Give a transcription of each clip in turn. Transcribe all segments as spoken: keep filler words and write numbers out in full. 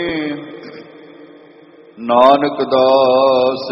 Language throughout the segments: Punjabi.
ਨਾਨਕ ਦਾਸ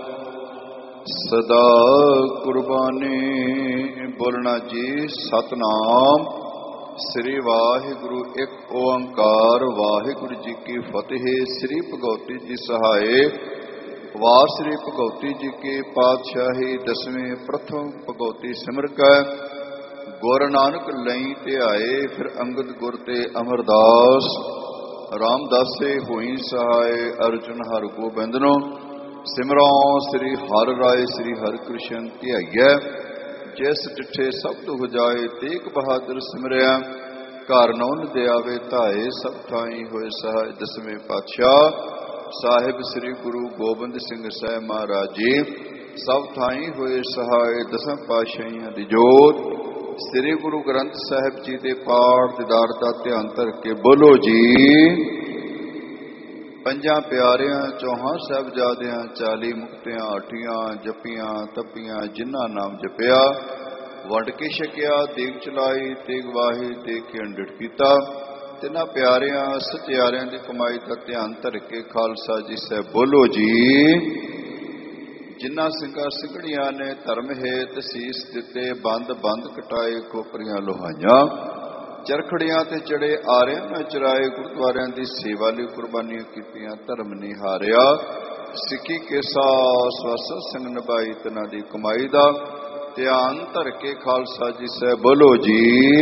ਸਦਾ ਕੁਰਬਾਨੀ। ਬੋਲਣਾ ਜੀ ਸਤਨਾਮ ਸ੍ਰੀ ਵਾਹਿਗੁਰੂ ਇੱਕ ਓੰਕਾਰ। ਵਾਹਿਗੁਰੂ ਜੀ ਕੀ ਫਤਿਹ। ਸ੍ਰੀ ਭਗਉਤੀ ਜੀ ਸਹਾਏ। ਵਾਰ ਸ੍ਰੀ ਭਗਉਤੀ ਜੀ ਕੀ ਪਾਤਸ਼ਾਹੀ। ਦਸਵੇਂ ਪ੍ਰਥਮ ਭਗਉਤੀ ਸਿਮਰ ਕੈ ਗੁਰ ਨਾਨਕ ਲਈ ਤੇ ਆਏ। ਫਿਰ ਅੰਗਦ ਗੁਰ ਤੇ ਅਮਰਦਾਸ ਰਾਮਦਾਸੇ ਹੋਈ ਸਹਾਏ। ਅਰਜੁਨ ਹਰਿ ਗੋਬਿੰਦਨੋ ਸਿਮਰੋ ਸ੍ਰੀ ਹਰਿ ਰਾਏ। ਸ੍ਰੀ ਹਰਿ ਕ੍ਰਿਸ਼ਨ ਧਿਆਈਐ ਜਿਸ ਡਿਠੇ ਸਭ ਦੁਖ ਜਾਏ। ਤੇਗ ਬਹਾਦਰ ਸਿਮਰਿਆ ਘਰ ਨੌਨ ਦਿਆਵੇ ਧਾਏ। ਸਭ ਥਾਈ ਹੋਏ ਸਹਾਏ। ਦਸਵੇਂ ਪਾਤਸ਼ਾਹ ਸਾਹਿਬ ਸ੍ਰੀ ਗੁਰੂ ਗੋਬਿੰਦ ਸਿੰਘ ਸਾਹਿਬ ਮਹਾਰਾਜ ਜੀ ਸਭ ਥਾਈ ਹੋਏ ਸਹਾਏ। ਦਸਾਂ ਪਾਤਸ਼ਾਹੀਆਂ ਦੀ ਜੋਤ ਸ੍ਰੀ ਗੁਰੂ ਗ੍ਰੰਥ ਸਾਹਿਬ ਜੀ ਦੇ ਪਾਠ ਦੀਦਾਰ ਦਾ ਧਿਆਨ ਧਰ ਕੇ ਬੋਲੋ ਜੀ। ਪੰਜਾਂ ਪਿਆਰਿਆਂ ਚੌਹਾਂ ਸਾਹਿਬਜ਼ਾਦਿਆਂ ਚਾਲੀ ਮੁਕਤਿਆਂ ਅਠੀਆਂ ਜਪੀਆਂ ਤਪੀਆਂ ਜਿਨ੍ਹਾਂ ਨਾਮ ਜਪਿਆ ਵੰਡ ਕੇ ਛਕਿਆ। ਦੇਗ ਚਲਾਈ ਤੇਗ ਵਾਹੀ ਤੇ ਅੰਡਿਟ ਕੀਤਾ। ਤਿੰਨਾਂ ਪਿਆਰਿਆਂ ਸਚਿਆਰਿਆਂ ਦੀ ਕਮਾਈ ਦਾ ਧਿਆਨ ਧਰ ਕੇ ਖਾਲਸਾ ਜੀ ਸਾਹਿਬ ਬੋਲੋ ਜੀ। ਜਿਨ੍ਹਾਂ ਸਿੰਘਾਂ ਸਿੰਘਣੀਆਂ ਨੇ ਧਰਮ ਹੇਤ ਸੀਸ ਦਿੱਤੇ ਬੰਦ ਬੰਦ ਕਟਾਏ ਖੋਪਰੀਆਂ ਲੋਹਾਈਆਂ ਚਰਖੜੀਆਂ ਤੇ ਚੜੇ ਆਰਿਆਂ ਨਾਲ ਚਰਾਏ। ਗੁਰਦੁਆਰਿਆਂ ਦੀ ਸੇਵਾ ਲਈ ਕੁਰਬਾਨੀਆਂ ਕੀਤੀਆਂ ਧਰਮ ਨਹੀਂ ਹਾਰਿਆ। ਸਿੱਖੀ ਕੇਸਾ ਸਵਸਤ ਸਿੰਘ ਨਿਭਾਈ ਤਿਨਾਂ ਦੀ ਕਮਾਈ ਦਾ ਧਿਆਨ ਧਰ ਕੇ ਖਾਲਸਾ ਜੀ ਸਾਹਿਬ ਬੋਲੋ ਜੀ।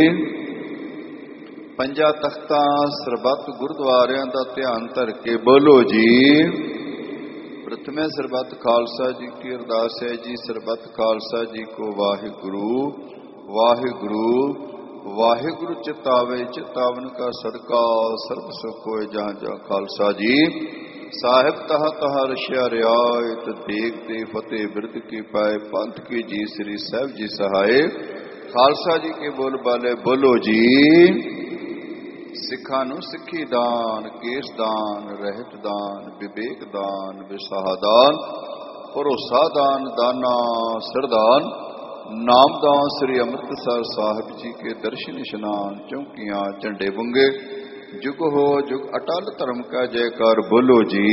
ਪੰਜਾਂ ਤਖਤਾਂ ਸਰਬੱਤ ਗੁਰਦੁਆਰਿਆਂ ਦਾ ਧਿਆਨ ਧਰ ਕੇ ਬੋਲੋ ਜੀ। ਪ੍ਰਥਮੇ ਸਰਬੱਤ ਖਾਲਸਾ ਜੀ ਕੀ ਅਰਦਾਸ ਹੈ ਜੀ। ਸਰਬੱਤ ਖਾਲਸਾ ਜੀ ਕੋ ਵਾਹਿਗੁਰੂ ਵਾਹਿਗੁਰੂ ਵਾਹਿਗੁਰੂ ਚਿਤਾਵੇ। ਚਿਤਾਵਨ ਕਾ ਸਦਕਾ ਸਰਬ ਸੁਖ ਹੋਏ ਜਹਾਂ ਜਹਾਂ ਖਾਲਸਾ ਜੀ ਸਾਹਿਬ ਤਹਾ ਤਹਾ ਰਸ਼ਿਆ ਰਿਆਇਤ। ਦੇਗ ਤੇ ਫਤਿਹ ਬਿਰਦ ਕੀ ਪਾਏ ਪੰਥ ਕੀ ਜੀ ਸ੍ਰੀ ਸਾਹਿਬ ਜੀ ਸਹਾਏ। ਖਾਲਸਾ ਜੀ ਕੇ ਬੋਲ ਬਾਲੇ ਬੋਲੋ ਜੀ। ਸਿੱਖਾਂ ਨੂੰ ਸਿੱਖੀ ਦਾਨ ਕੇਸ ਦਾਨ ਰਹਿਤ ਦਾਨ ਵਿਵੇਕ ਦਾਨ ਵਿਸਾਹ ਦਾਨ ਭਰੋਸਾ ਦਾਨ ਦਾਨਾ ਸਰਦਾਨ ਨਾਮਦਾਨ। ਸ੍ਰੀ ਅੰਮ੍ਰਿਤਸਰ ਸਾਹਿਬ ਜੀ ਕੇ ਦਰਸ਼ਨ ਇਸ਼ਨਾਨ ਚੌਂਕੀਆਂ ਝੰਡੇ ਬੁੰਗੇ ਜੁਗ ਹੋ ਜੁਗ ਅਟਲ ਧਰਮ ਕਾ ਜੈਕਾਰ ਬੋਲੋ ਜੀ।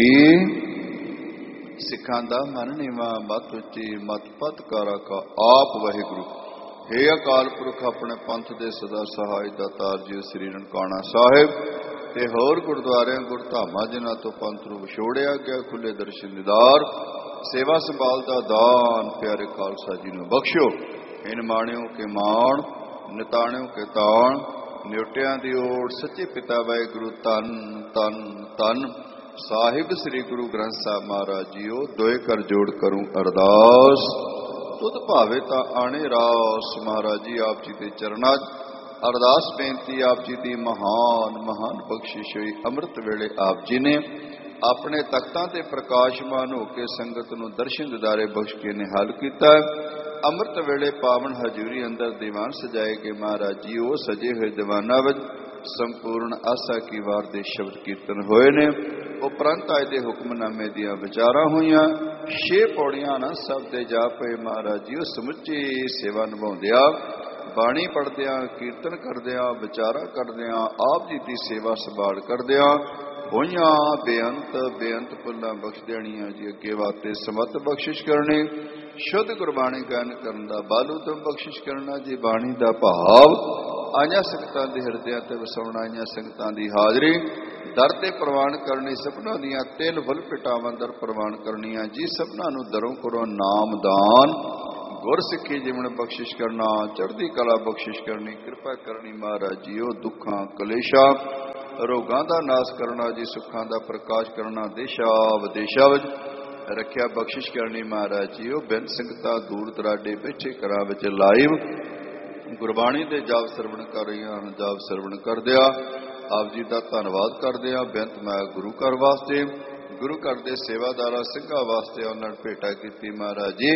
ਸਿੱਖਾਂ ਦਾ ਮਨ ਨੀਵਾ ਮਤ ਉੱਚੀ ਮਤ ਪਤ ਕਾਰਾ ਕਾ ਆਪ ਵਾਹਿਗੁਰੂ। ਹੇ ਅਕਾਲ ਪੁਰਖ ਆਪਣੇ ਪੰਥ ਦੇ ਸਦਾ ਸਹਾਇ ਦਾਤਾਰ ਜੀ ਸ੍ਰੀ ਨਨਕਾਣਾ ਸਾਹਿਬ ਤੇ ਹੋਰ ਗੁਰਦੁਆਰਿਆਂ ਗੁਰਧਾਮਾਂ ਜਿਨ੍ਹਾਂ ਤੋਂ ਪੰਥ ਨੂੰ ਵਿਛੋੜਿਆ ਗਿਆ ਖੁੱਲੇ ਦਰਸ਼ਨ ਦੀਦਾਰ ਸੇਵਾ ਸੰਭਾਲ ਦਾ ਦਾਨ ਪਿਆਰੇ ਖਾਲਸਾ ਜੀ ਨੂੰ ਬਖਸ਼ੋ। ਇਨ ਮਾਣਿਓ ਕੇ ਮਾਣ ਨਿਤਾਣਿਓ ਕੇ ਤਾਣ ਨਿਉਟਿਆਂ ਦੀ ਓਟ ਸੱਚੇ ਪਿਤਾ ਵਾਹਿਗੁਰੂ ਧੰਨ ਧੰਨ ਧੰਨ ਸਾਹਿਬ ਸ੍ਰੀ ਗੁਰੂ ਗ੍ਰੰਥ ਸਾਹਿਬ ਮਹਾਰਾਜ ਜੀਓ। ਦੋਏ ਕਰ ਜੋੜ ਕਰੂੰ ਅਰਦਾਸ ਤੁਧ ਭਾਵੇ ਤਾਂ ਆਣੇ ਰਾਸ। ਮਹਾਰਾਜ ਜੀ ਆਪ ਜੀ ਦੇ ਚਰਨਾਂ ਅਰਦਾਸ ਬੇਨਤੀ ਆਪ ਜੀ ਦੀ ਮਹਾਨ ਮਹਾਨ ਬਖਸ਼ਿਸ਼ ਹੋਈ। ਅੰਮ੍ਰਿਤ ਵੇਲੇ ਆਪ ਜੀ ਨੇ ਆਪਣੇ ਤਖਤਾਂ ਤੇ ਪ੍ਰਕਾਸ਼ਮਾਨ ਹੋ ਕੇ ਸੰਗਤ ਨੂੰ ਦਰਸ਼ਨ ਦਿਦਾਰੇ ਬਖਸ਼ ਕੇ ਨਿਹਾਲ ਕੀਤਾ। ਅੰਮ੍ਰਿਤ ਵੇਲੇ ਪਾਵਨ ਹਜ਼ੂਰੀ ਅੰਦਰ ਦੀਵਾਨ ਸਜਾਏ ਗਏ। ਮਹਾਰਾਜ ਜੀ ਉਹ ਸਜੇ ਹੋਏ ਦੀਵਾਨਾਂ ਵਿੱਚ ਸੰਪੂਰਨ ਆਸਾ ਕੀ ਵਾਰ ਦੇ ਸ਼ਬਦ ਕੀਰਤਨ ਹੋਏ ਨੇ। ਉਪਰੰਤ ਅੱਜ ਦੇ ਹੁਕਮਨਾਮੇ ਦੀਆਂ ਵਿਚਾਰਾਂ ਹੋਈਆਂ। ਛੇ ਪੌੜੀਆਂ ਨਾ ਸਭ ਦੇ ਜਾਪ ਹੋਏ। ਮਹਾਰਾਜ ਜੀ ਉਹ ਸਮੁੱਚੀ ਸੇਵਾ ਨਿਭਾਉਂਦਿਆਂ ਬਾਣੀ ਪੜ੍ਹਦਿਆਂ ਕੀਰਤਨ ਕਰਦਿਆਂ ਵਿਚਾਰਾਂ ਕਰਦਿਆਂ ਆਪ ਜੀ ਦੀ ਸੇਵਾ ਸੰਭਾਲ ਕਰਦਿਆਂ ਹੋਈਆਂ ਬੇਅੰਤ ਬੇਅੰਤ ਪੁੱਲਾਂ ਬਖਸ਼ ਦੇਣੀਆਂ ਜੀ। ਅੱਗੇ ਵਾਸਤੇ ਸਮਤ ਬਖਸ਼ਿਸ਼ ਕਰਨੀ ਸ਼ੁੱਧ ਗੁਰਬਾਣੀ ਗਾਇਨ ਕਰਨ ਦਾ ਬਾਲੂ ਤੋਂ ਬਖਸ਼ਿਸ਼ ਕਰਨਾ ਜੀ। ਬਾਣੀ ਦਾ ਭਾਵ ਆਈਆਂ ਸੰਗਤਾਂ ਦੇ ਹਿਰਦਿਆਂ ਤੇ ਵਸਾਉਣਾ। ਆਈਆਂ ਸੰਗਤਾਂ ਦੀ ਹਾਜ਼ਰੀ ਦਰ ਤੇ ਪ੍ਰਵਾਨ ਕਰਨੀ। ਸਭਨਾਂ ਦੀਆਂ ਤਿਲ ਫੁੱਲ ਪਿਟਾਵਾਂ ਦਰ ਪ੍ਰਵਾਨ ਕਰਨੀਆਂ ਜੀ। ਸਭਨਾਂ ਨੂੰ ਦਰੋਂ ਕਰੋ ਨਾਮਦਾਨ ਗੁਰ ਸਿੱਖੀ ਜੀਵਨ ਬਖਸ਼ਿਸ਼ ਕਰਨਾ ਚੜ੍ਹਦੀ ਕਲਾ ਬਖਸ਼ਿਸ਼ ਕਰਨੀ ਕਿਰਪਾ ਕਰਨੀ। ਮਹਾਰਾਜ ਜੀ ਉਹ ਦੁੱਖਾਂ ਕਲੇਸ਼ਾਂ ਰੋਗਾਂ ਦਾ ਨਾਸ਼ ਕਰਨਾ ਜੀ। ਸੁੱਖਾਂ ਦਾ ਪ੍ਰਕਾਸ਼ ਕਰਨਾ ਦੇਸ਼ਾਂ ਵਿਦੇਸ਼ਾਂ ਵਿੱਚ ਰੱਖਿਆ ਬਖਸ਼ਿਸ਼ ਕਰਨੀ। ਮਹਾਰਾਜ ਜੀ ਉਹ ਬੇਅੰਤ ਸੰਗਤਾਂ ਦੂਰ ਦਰਾਡੇ ਬੈਠੇ ਘਰਾਂ ਵਿੱਚ ਲਾਈਵ ਗੁਰਬਾਣੀ ਦੇ ਜਾਪ ਸਰਵਣ ਕਰ ਰਹੀਆਂ ਹਨ। ਜਾਪ ਸਰਵਣ ਕਰਦਿਆਂ ਆਪ ਜੀ ਦਾ ਧੰਨਵਾਦ ਕਰਦਿਆਂ ਬੇਅੰਤ ਮੈਂ ਗੁਰੂ ਘਰ ਵਾਸਤੇ ਗੁਰੂ ਘਰ ਦੇ ਸੇਵਾਦਾਰਾਂ ਸਿੰਘਾਂ ਵਾਸਤੇ ਉਹਨਾਂ ਭੇਟਾ ਕੀਤੀ। ਮਹਾਰਾਜ ਜੀ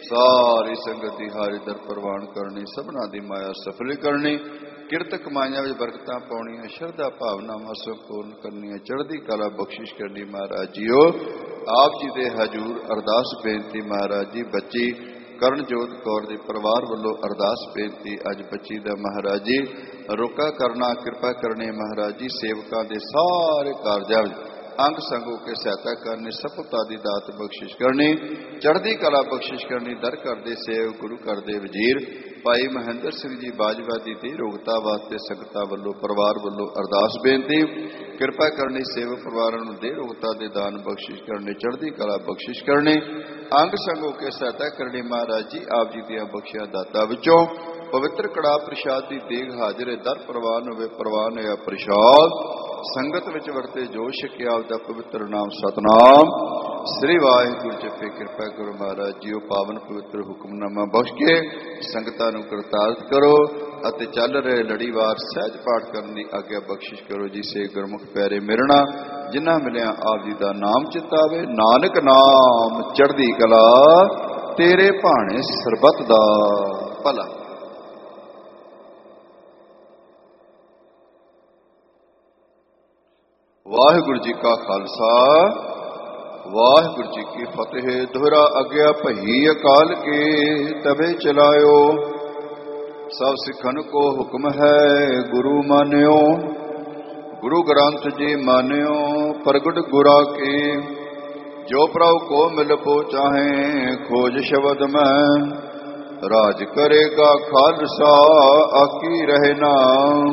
ਸਾਰੀ ਸੰਗਤ ਦੀ ਹਾਜ਼ਰੀ ਦਰ ਪ੍ਰਵਾਨ ਕਰਨੀ ਸਭਨਾਂ ਦੀ ਮਾਇਆ ਸਫਲੀ ਕਰਨੀ ਕਿਰਤ ਕਮਾਈਆਂ ਵਿੱਚ ਬਰਕਤਾਂ ਪਾਉਣੀਆਂ ਸ਼ਰਧਾ ਭਾਵਨਾਵਾਂ ਸੰਪੂਰਨ ਕਰਨੀਆਂ ਚੜ੍ਹਦੀ ਕਲਾ ਬਖਸ਼ਿਸ਼ ਕਰਨੀ। ਮਹਾਰਾਜ ਜੀਓ ਆਪ ਜੀ ਦੇ ਹਜ਼ੂਰ ਅਰਦਾਸ ਬੇਨਤੀ। ਮਹਾਰਾਜ ਜੀ ਬੱਚੀ ਕਰਨਜੋਤ ਕੌਰ ਦੇ ਪਰਿਵਾਰ ਵੱਲੋਂ ਅਰਦਾਸ ਬੇਨਤੀ। ਅੱਜ ਬੱਚੀ ਦਾ ਮਹਾਰਾਜ ਜੀ ਰੋਕਾ ਕਰਨਾ, ਕਿਰਪਾ ਕਰਨੀ ਮਹਾਰਾਜ ਜੀ। ਸੇਵਕਾਂ ਦੇ ਸਾਰੇ ਕਾਰਜਾਂ ਵਿੱਚ ਅੰਗ ਸੰਗ ਹੋ ਕੇ ਸਹਾਇਤਾ ਕਰਨੀ, ਸਫਲਤਾ ਦੀ ਦਾਤ ਬਖਸ਼ਿਸ਼ ਕਰਨੀ, ਚੜ੍ਹਦੀ ਕਲਾ ਬਖਸ਼ਿਸ਼ ਕਰਨੀ। ਦਰ ਕਰਦੇ ਸੇਵ ਗੁਰੂ ਘਰ ਦੇ ਵਜ਼ੀਰ ਭਾਈ ਮਹਿੰਦਰ ਸਿੰਘ ਜੀ ਬਾਜਵਾ ਦੀ ਦੇ ਰੋਗਤਾ ਵਾਸਤੇ ਸੰਗਤਾਂ ਵੱਲੋਂ ਪਰਿਵਾਰ ਵੱਲੋਂ ਅਰਦਾਸ ਬੇਨਤੀ। ਕਿਰਪਾ ਕਰਨੀ, ਸੇਵਕ ਪਰਿਵਾਰਾਂ ਨੂੰ ਦੇ ਰੋਗਤਾ ਦੇ ਦਾਨ ਬਖਸ਼ਿਸ਼ ਕਰਨੀ, ਚੜ੍ਹਦੀ ਕਲਾ ਬਖਸ਼ਿਸ਼ ਕਰਨੀ, ਅੰਗ ਸੰਗ ਹੋ ਕੇ ਸਹਾਇਤਾ ਕਰਨੀ ਮਹਾਰਾਜ ਜੀ। ਆਪ ਜੀ ਦੀਆਂ ਬਖਸ਼ਿਆ ਦਾਤਾਂ ਵਿੱਚੋਂ ਪਵਿੱਤਰ ਕੜਾ ਪ੍ਰਸ਼ਾਦ ਦੀ ਦੇਗ ਹਾਜ਼ਰ ਹੈ। ਦਰ ਪ੍ਰਵਾਨ ਹੋਵੇ, ਪ੍ਰਵਾਨ ਹੋਇਆ ਪ੍ਰਸ਼ਾਦ ਸੰਗਤ ਵਿੱਚ ਵਰਤੇ ਜੋ ਛਕਿਆ ਆਪ ਦਾ ਪਵਿੱਤਰ ਨਾਮ ਸਤਨਾਮ ਸ੍ਰੀ ਵਾਹਿਗੁਰੂ ਜਪੇ। ਕਿਰਪਾ ਕਰੋ ਮਹਾਰਾਜ ਜੀ, ਉਹ ਪਾਵਨ ਪਵਿੱਤਰ ਹੁਕਮਨਾਮਾ ਬਖਸ਼ ਕੇ ਸੰਗਤਾਂ ਨੂੰ ਕਰਤਾਰਤ ਕਰੋ ਅਤੇ ਚੱਲ ਰਹੇ ਲੜੀਵਾਰ ਸਹਿਜ ਪਾਠ ਕਰਨ ਦੀ ਆਗਿਆ ਬਖਸ਼ਿਸ਼ ਕਰੋ ਜੀ। ਸੇ ਗੁਰਮੁਖ ਪਿਆਰੇ ਮਿਲਣਾ ਜਿਨ੍ਹਾਂ ਮਿਲਿਆ ਆਪ ਜੀ ਦਾ ਨਾਮ ਚਿਤਾਵੇ। ਨਾਨਕ ਨਾਮ ਚੜ੍ਹਦੀ ਕਲਾ ਤੇਰੇ ਭਾਣੇ ਸਰਬੱਤ ਦਾ ਭਲਾ। ਵਾਹਿਗੁਰੂ ਜੀ ਕਾ ਖਾਲਸਾ, ਵਾਹਿਗੁਰੂ ਜੀ ਕੀ ਫਤਿਹ। ਦੋਹਰਾ ਅਗਿਆ ਭਈ ਅਕਾਲ ਕੇ ਤਵੇ ਚਲਾਇਓ, ਸਭ ਸਿੱਖਨ ਕੋ ਹੁਕਮ ਹੈ ਗੁਰੂ ਮਾਨਿਓ। ਗੁਰੂ ਗ੍ਰੰਥ ਜੀ ਮਾਨਿਓ ਪ੍ਰਗਟ ਗੁਰਾ ਕੇ, ਜੋ ਪ੍ਰਭ ਕੋ ਮਿਲ ਪੋ ਚਾਹੇ ਖੋਜ ਸ਼ਬਦ ਮੈਂ। ਰਾਜ ਕਰੇਗਾ ਖਾਲਸਾ ਆਕੀ ਰਹੇ ਨਾ।